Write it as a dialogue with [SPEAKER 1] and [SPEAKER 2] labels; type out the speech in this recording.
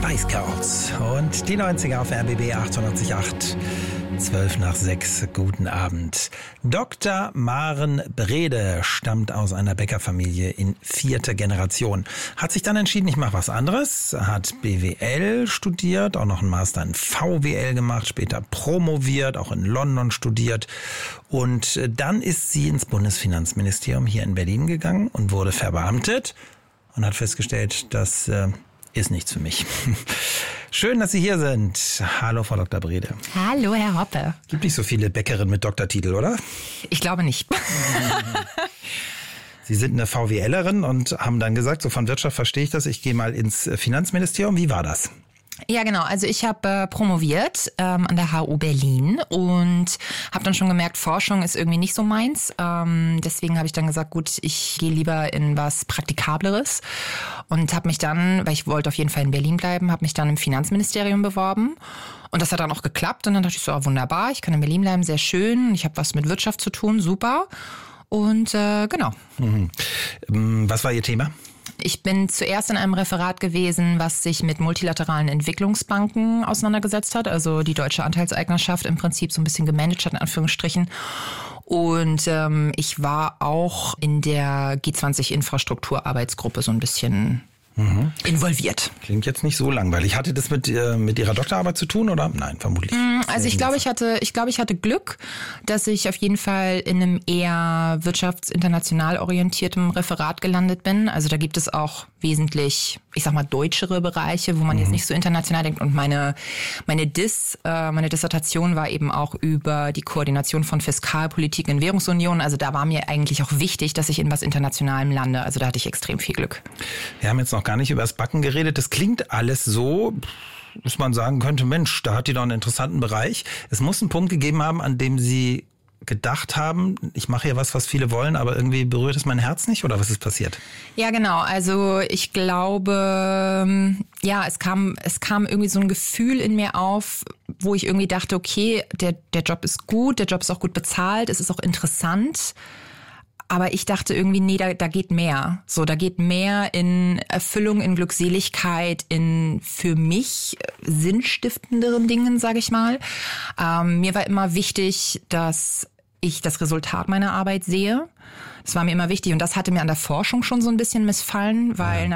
[SPEAKER 1] Spice Girls und die 90er auf RBB 98.8. 5:12. Guten Abend. Dr. Maren Brede stammt aus einer Bäckerfamilie in 4. Generation. Hat sich dann entschieden, ich mache was anderes. Hat BWL studiert, auch noch einen Master in VWL gemacht, später promoviert, auch in London studiert. Und dann ist sie ins Bundesfinanzministerium hier in Berlin gegangen und wurde verbeamtet und hat festgestellt, das ist nichts für mich. Schön, dass Sie hier sind. Hallo, Frau Dr. Brede.
[SPEAKER 2] Hallo, Herr Hoppe.
[SPEAKER 1] Gibt nicht so viele Bäckerinnen mit Doktortitel, oder?
[SPEAKER 2] Ich glaube nicht.
[SPEAKER 1] Sie sind eine VWLerin und haben dann gesagt, so von Wirtschaft verstehe ich das, ich gehe mal ins Finanzministerium. Wie war das?
[SPEAKER 2] Ja, genau. Also ich habe promoviert an der HU Berlin und habe dann schon gemerkt, Forschung ist irgendwie nicht so meins. Deswegen habe ich dann gesagt, gut, ich gehe lieber in was Praktikableres und habe mich dann, weil ich wollte auf jeden Fall in Berlin bleiben, habe mich dann im Finanzministerium beworben. Und das hat dann auch geklappt. Und dann dachte ich so, wunderbar, ich kann in Berlin bleiben, sehr schön. Ich habe was mit Wirtschaft zu tun, super. Und genau.
[SPEAKER 1] Was war Ihr Thema?
[SPEAKER 2] Ich bin zuerst in einem Referat gewesen, was sich mit multilateralen Entwicklungsbanken auseinandergesetzt hat, also die deutsche Anteilseignerschaft im Prinzip so ein bisschen gemanagt hat, in Anführungsstrichen. Und ich war auch in der G20-Infrastrukturarbeitsgruppe so ein bisschen involviert.
[SPEAKER 1] Klingt jetzt nicht so langweilig. Hatte das mit Ihrer Doktorarbeit zu tun oder? Nein, vermutlich.
[SPEAKER 2] Also ich glaube, ich hatte Glück, dass ich auf jeden Fall in einem eher wirtschaftsinternational orientiertem Referat gelandet bin. Also da gibt es auch wesentlich, ich sag mal, deutschere Bereiche, wo man jetzt nicht so international denkt. Und meine Dissertation war eben auch über die Koordination von Fiskalpolitik in Währungsunion. Also da war mir eigentlich auch wichtig, dass ich in was Internationalem lande. Also da hatte ich extrem viel Glück.
[SPEAKER 1] Wir haben jetzt noch gar nicht über das Backen geredet. Das klingt alles so, dass man sagen könnte, Mensch, da hat die doch einen interessanten Bereich. Es muss einen Punkt gegeben haben, an dem Sie gedacht haben, ich mache hier was viele wollen, aber irgendwie berührt es mein Herz nicht, oder was ist passiert?
[SPEAKER 2] Ja, genau. Also ich glaube, ja, es kam irgendwie so ein Gefühl in mir auf, wo ich irgendwie dachte, okay, der Job ist gut, der Job ist auch gut bezahlt, es ist auch interessant. Aber ich dachte irgendwie, nee, da geht mehr. So, da geht mehr in Erfüllung, in Glückseligkeit, in für mich sinnstiftenderen Dingen, sage ich mal. Mir war immer wichtig, dass ich das Resultat meiner Arbeit sehe. Das war mir immer wichtig und das hatte mir an der Forschung schon so ein bisschen missfallen, weil